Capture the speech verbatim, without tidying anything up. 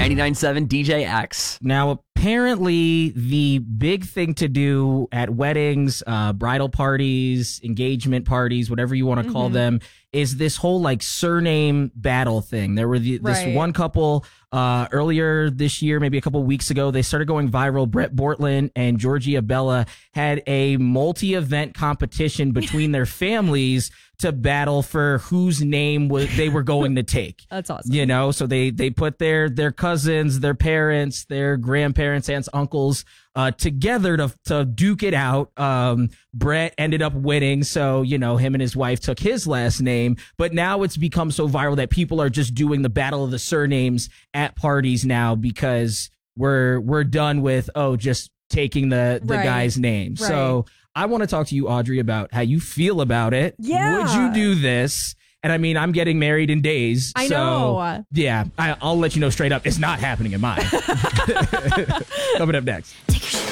ninety-nine point seven D J X. Now, apparently, the big thing to do at weddings, uh, bridal parties, engagement parties, whatever you want to call Mhm. them, is this whole like surname battle thing. There were the, this Right. one couple uh, earlier this year, maybe a couple weeks ago. They started going viral. Brett Bortland and Georgia Bella had a multi-event competition between their families to battle for whose name was, they were going to take. That's awesome. You know, so they, they put their, their cousins, their parents, their grandparents, aunts, uncles, uh, together to, to duke it out. Um, Brett ended up winning. So, you know, him and his wife took his last name, but now it's become so viral that people are just doing the battle of the surnames at parties now because we're, we're done with, oh, just taking the, the Right. guy's name. Right. So I want to talk to you, Audrey, about how you feel about it. Yeah. Would you do this? And I mean, I'm getting married in days. I so, know. Yeah, I, I'll let you know straight up. It's not happening in mine. Coming up next. Take your